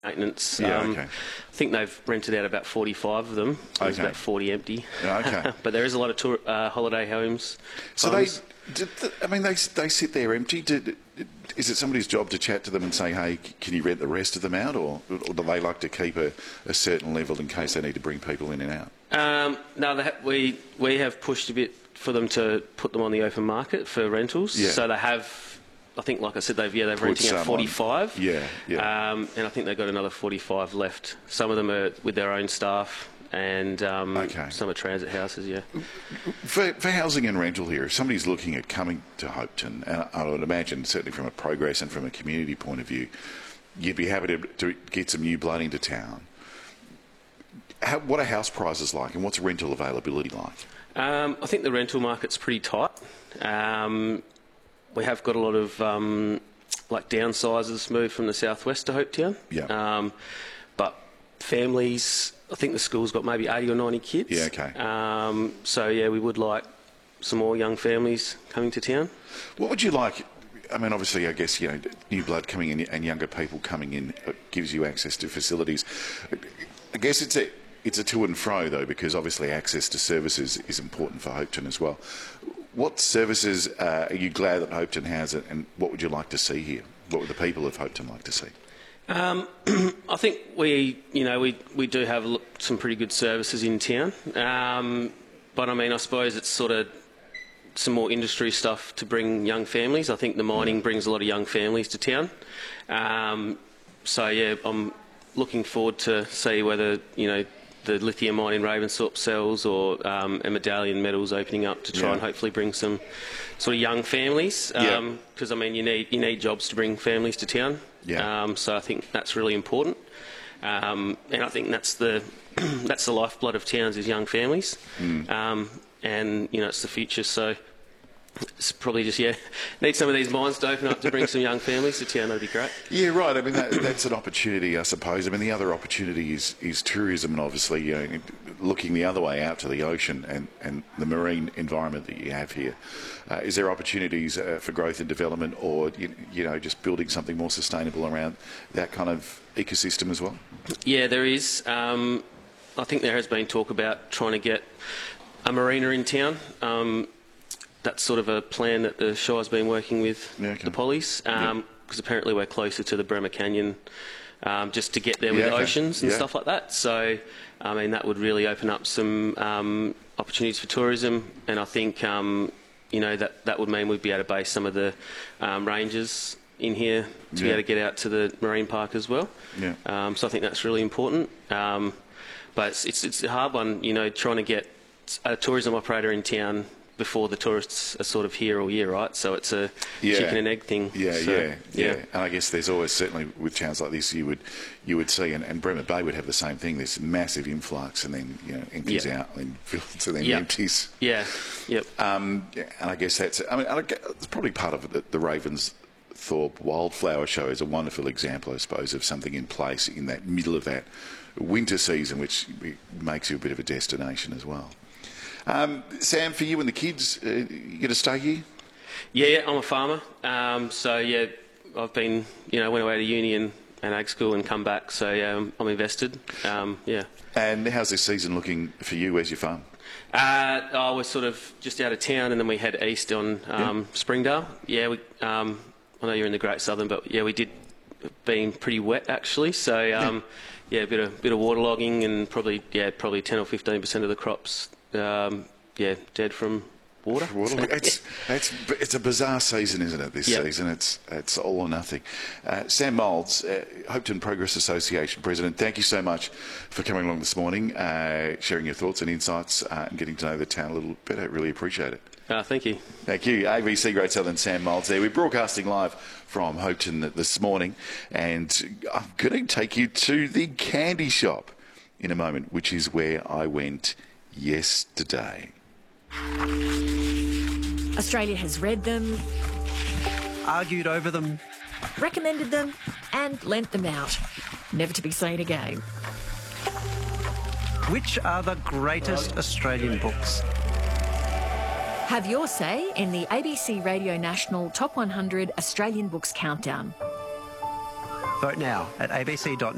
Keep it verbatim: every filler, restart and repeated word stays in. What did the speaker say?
maintenance. Yeah, um, okay. I think they've rented out about forty-five of them. There's Okay. about forty empty. Yeah, okay. But there is a lot of tour, uh, holiday homes. So homes. they, did the, I mean, they they sit there empty. Did, is it somebody's job to chat to them and say, hey, can you rent the rest of them out, or, or do they like to keep a, a certain level in case they need to bring people in and out? Um, no, they ha- we we have pushed a bit for them to put them on the open market for rentals. Yeah. So they have. I think, like I said, they've yeah they've Put renting some out on. forty-five. Yeah, yeah. Um, and I think they've got another forty-five left. Some of them are with their own staff, and um, Okay. some are transit houses. Yeah. For, for housing and rental here, if somebody's looking at coming to Hopeton, and I would imagine certainly from a progress and from a community point of view, you'd be happy to, to get some new blood into town. How, what are house prices like, and what's rental availability like? Um, I think the rental market's pretty tight. Um, we have got a lot of um, like downsizers moved from the southwest to Hopetown. Yeah. Um, but families, I think the school's got maybe eighty or ninety kids. Yeah, okay. Um, so yeah, we would like some more young families coming to town. What would you like? I mean, obviously, I guess, you know, new blood coming in and younger people coming in gives you access to facilities. I guess it's a it's a to and fro, though, because obviously access to services is important for Hopeton as well. What services uh, are you glad that Hopeton has, and what would you like to see here? What would the people of Hopeton like to see? Um, I think we, you know, we, we do have lo- some pretty good services in town. Um, but I mean, I suppose it's sort of some more industry stuff to bring young families. I think the mining brings a lot of young families to town. Um, so yeah, I'm looking forward to see whether, you know, the lithium mine in Ravensthorpe sells, or um, a Medallion Metals opening up to try Yeah. and hopefully bring some sort of young families. Yeah. Because I mean, you need you need jobs to bring families to town. Yeah. Um, so I think that's really important, um, and I think that's the that's the lifeblood of towns, is young families, Mm. um, and you know it's the future. So it's probably just yeah need some of these mines to open up to bring some young families to town. That'd be great. Yeah, right. I mean, that, that's an opportunity, I suppose. I mean, the other opportunity is, is tourism, and obviously, you know, looking the other way out to the ocean and, and the marine environment that you have here. Uh, is there opportunities uh, for growth and development, or, you, you know, just building something more sustainable around that kind of ecosystem as well? Yeah, there is. Um, I think there has been talk about trying to get a marina in town. Um, that's sort of a plan that the Shire's been working with Yeah, okay. the Pollies, um, Yeah. because apparently we're closer to the Bremer Canyon, um, just to get there with Yeah, the okay. oceans and Yeah. stuff like that. So, I mean, that would really open up some um, opportunities for tourism, and I think, um, you know, that, that would mean we'd be able to base some of the um, rangers in here to be Yeah. able to get out to the marine park as well. Yeah. Um, so I think that's really important. Um, but it's, it's, it's a hard one, you know, trying to get a tourism operator in town before the tourists are sort of here all year, right? So it's a Yeah. chicken and egg thing. Yeah, So, yeah, yeah, And I guess there's always, certainly with towns like this, you would you would see, and, and Bremer Bay would have the same thing. This massive influx, and then, you know, empties Yeah. out, and fills, and then Yeah. empties. Yeah, yep. Um, yeah, and I guess that's, I mean, I get- it's probably part of the, the Ravensthorpe Wildflower Show is a wonderful example, I suppose, of something in place in that middle of that winter season, which makes you a bit of a destination as well. Um, Sam, for you and the kids, uh, you going to stay here? Yeah, yeah, I'm a farmer. Um, so, yeah, I've been, you know, went away to uni and, and ag school and come back. So, yeah, I'm, I'm invested. Um, yeah. And how's this season looking for you? Where's your farm? Uh, I was sort of just out of town, and then we head east on um, Yeah. Springdale. Yeah, we, um, I know you're in the Great Southern, but yeah, we did been pretty wet actually. So um, yeah. yeah, a bit of bit of waterlogging, and probably yeah, probably ten or fifteen percent of the crops, um, yeah, dead from water. Water. So, It's, it's, it's a bizarre season, isn't it, this Yep. season? It's it's all or nothing. Uh, Sam Moulds, uh, Hopeton Progress Association President, thank you so much for coming along this morning, uh, sharing your thoughts and insights, uh, and getting to know the town a little better. Really appreciate it. uh, thank you. Thank you. A B C Great Southern, Sam Moulds there. We're broadcasting live from Hopeton this morning, and I'm going to take you to the candy shop in a moment, which is where I went yesterday. Australia has read them, Argued over them. recommended them, and lent them out. Never to be seen again. Which are the greatest Australian books? Have your say in the A B C Radio National Top one hundred Australian Books Countdown. Vote now at a b c dot